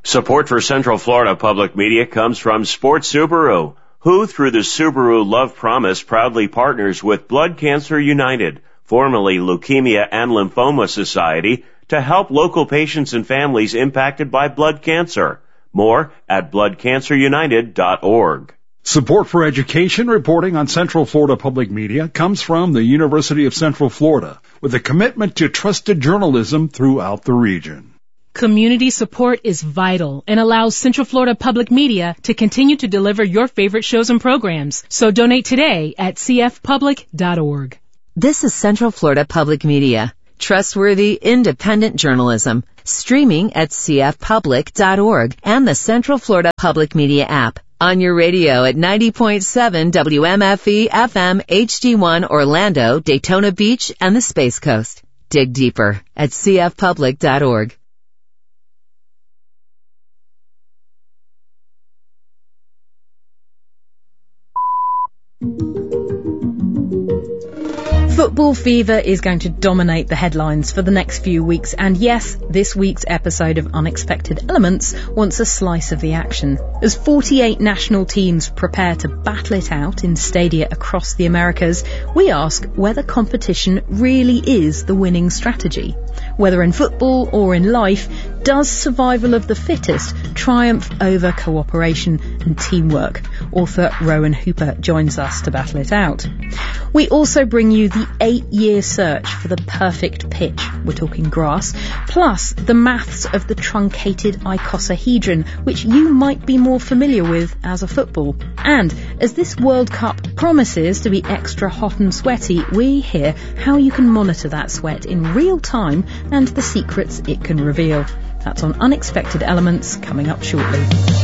Support for Central Florida Public Media comes from Sports Subaru, who, through the Subaru Love Promise, proudly partners with Blood Cancer United, formerly Leukemia and Lymphoma Society, to help local patients and families impacted by blood cancer. More at bloodcancerunited.org. Support for education reporting on Central Florida Public Media comes from the University of Central Florida, with a commitment to trusted journalism throughout the region. Community support is vital and allows Central Florida Public Media to continue to deliver your favorite shows and programs. So donate today at cfpublic.org. This is Central Florida Public Media. Trustworthy, independent journalism. Streaming at cfpublic.org and the Central Florida Public Media app. On your radio at 90.7 WMFE FM HD1 Orlando, Daytona Beach, and the Space Coast. Dig deeper at cfpublic.org. Football fever is going to dominate the headlines for the next few weeks, and yes, this week's episode of Unexpected Elements wants a slice of the action. As 48 national teams prepare to battle it out in stadia across the Americas, we ask whether competition really is the winning strategy. Whether in football or in life, does survival of the fittest triumph over cooperation and teamwork? Author Rowan Hooper joins us to battle it out. We also bring you the 8-year search for the perfect pitch, we're talking grass, plus the maths of the truncated icosahedron, which you might be more familiar with as a football. And as this World Cup promises to be extra hot and sweaty, we hear how you can monitor that sweat in real time and the secrets it can reveal. That's on Unexpected Elements, coming up shortly.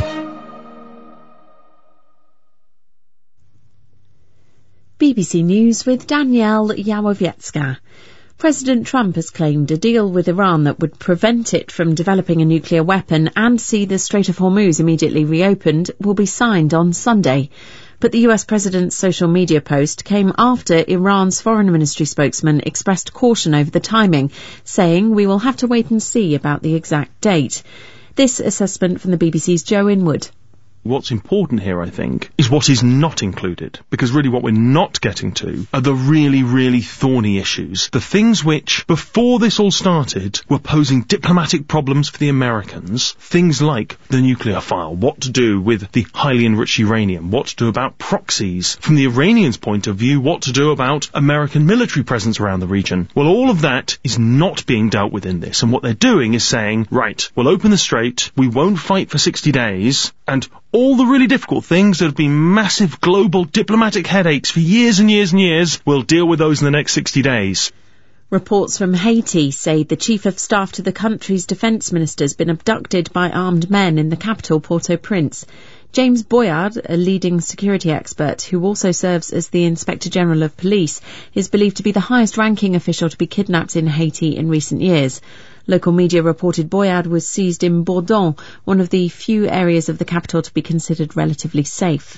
BBC News with Danielle Yawowiecka. President Trump has claimed a deal with Iran that would prevent it from developing a nuclear weapon and see the Strait of Hormuz immediately reopened will be signed on Sunday. But the US president's social media post came after Iran's foreign ministry spokesman expressed caution over the timing, saying we will have to wait and see about the exact date. This assessment from the BBC's Joe Inwood. What's important here, I think, is what is not included, because really what we're not getting to are the really, really thorny issues. The things which, before this all started, were posing diplomatic problems for the Americans. Things like the nuclear file, what to do with the highly enriched uranium, what to do about proxies. From the Iranians' point of view, what to do about American military presence around the region. Well, all of that is not being dealt with in this, and what they're doing is saying, right, we'll open the strait, we won't fight for 60 days, and all the really difficult things that have been massive global diplomatic headaches for years and years and years, we'll deal with those in the next 60 days. Reports from Haiti say the chief of staff to the country's defence minister has been abducted by armed men in the capital, Port-au-Prince. James Boyard, a leading security expert who also serves as the Inspector General of Police, is believed to be the highest-ranking official to be kidnapped in Haiti in recent years. Local media reported Boyard was seized in Bourdon, one of the few areas of the capital to be considered relatively safe.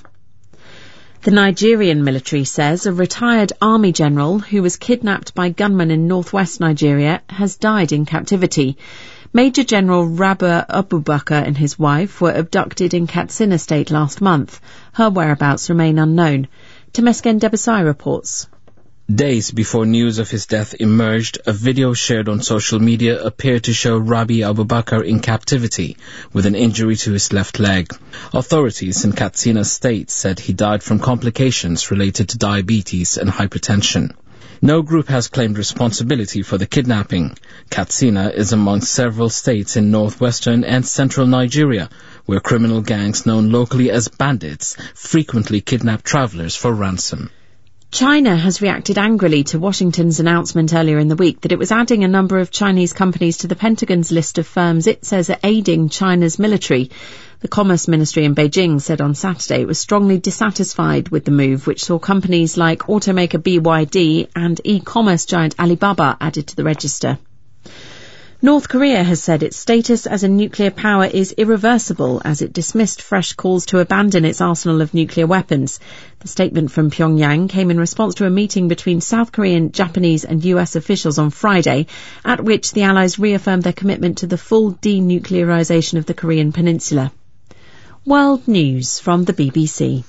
The Nigerian military says a retired army general who was kidnapped by gunmen in northwest Nigeria has died in captivity. Major General Rabah Abubakar and his wife were abducted in Katsina State last month. Her whereabouts remain unknown. Temesgen Debesai reports. Days before news of his death emerged, a video shared on social media appeared to show Rabah Abubakar in captivity with an injury to his left leg. Authorities in Katsina State said he died from complications related to diabetes and hypertension. No group has claimed responsibility for the kidnapping. Katsina is among several states in northwestern and central Nigeria, where criminal gangs known locally as bandits frequently kidnap travelers for ransom. China has reacted angrily to Washington's announcement earlier in the week that it was adding a number of Chinese companies to the Pentagon's list of firms it says are aiding China's military. The Commerce Ministry in Beijing said on Saturday it was strongly dissatisfied with the move, which saw companies like automaker BYD and e-commerce giant Alibaba added to the register. North Korea has said its status as a nuclear power is irreversible as it dismissed fresh calls to abandon its arsenal of nuclear weapons. The statement from Pyongyang came in response to a meeting between South Korean, Japanese and US officials on Friday, at which the Allies reaffirmed their commitment to the full denuclearisation of the Korean peninsula. World News from the BBC.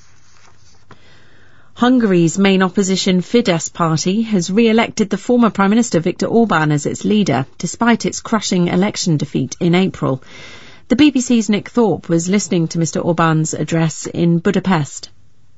Hungary's main opposition Fidesz party has re-elected the former Prime Minister Viktor Orbán as its leader, despite its crushing election defeat in April. The BBC's Nick Thorpe was listening to Mr Orbán's address in Budapest.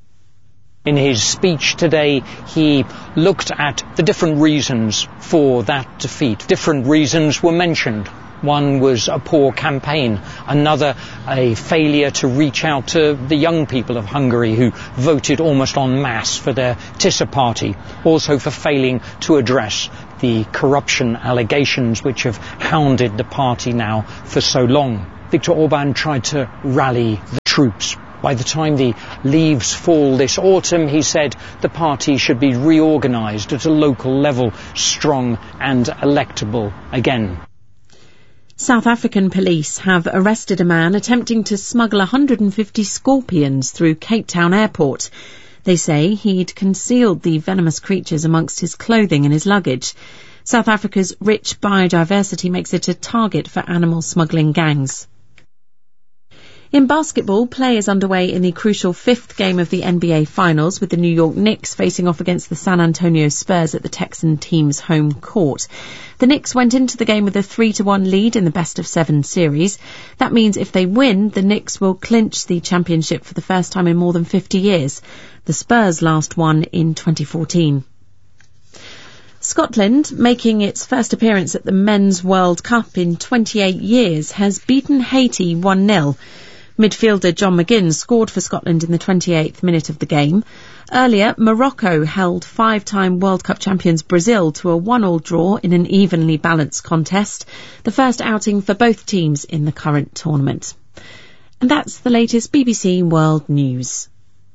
In his speech today, he looked at the different reasons for that defeat. Different reasons were mentioned. One was a poor campaign, another a failure to reach out to the young people of Hungary who voted almost en masse for their Tisza party, also for failing to address the corruption allegations which have hounded the party now for so long. Viktor Orbán tried to rally the troops. By the time the leaves fall this autumn, he said the party should be reorganised at a local level, strong and electable again. South African police have arrested a man attempting to smuggle 150 scorpions through Cape Town Airport. They say he'd concealed the venomous creatures amongst his clothing and his luggage. South Africa's rich biodiversity makes it a target for animal smuggling gangs. In basketball, play is underway in the crucial fifth game of the NBA Finals, with the New York Knicks facing off against the San Antonio Spurs at the Texan team's home court. The Knicks went into the game with a 3-1 lead in the best-of-7 series. That means if they win, the Knicks will clinch the championship for the first time in more than 50 years. The Spurs last won in 2014. Scotland, making its first appearance at the Men's World Cup in 28 years, has beaten Haiti 1-0. Midfielder John McGinn scored for Scotland in the 28th minute of the game. Earlier, Morocco held five-time World Cup champions Brazil to a 1-1 draw in an evenly balanced contest, the first outing for both teams in the current tournament. And that's the latest BBC World News.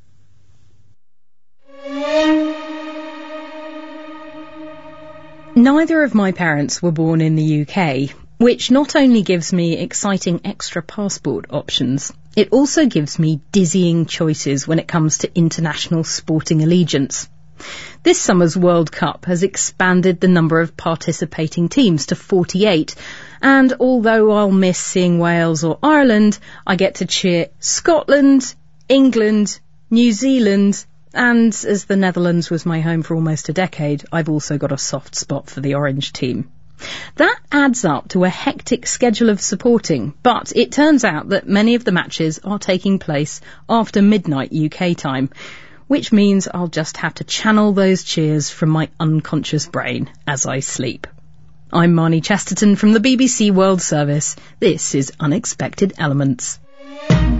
Neither of my parents were born in the UK, which not only gives me exciting extra passport options, it also gives me dizzying choices when it comes to international sporting allegiance. This summer's World Cup has expanded the number of participating teams to 48, and although I'll miss seeing Wales or Ireland, I get to cheer Scotland, England, New Zealand, and as the Netherlands was my home for almost a decade, I've also got a soft spot for the Orange team. That adds up to a hectic schedule of supporting, but it turns out that many of the matches are taking place after midnight UK time, which means I'll just have to channel those cheers from my unconscious brain as I sleep. I'm Marnie Chesterton from the BBC World Service. This is Unexpected Elements.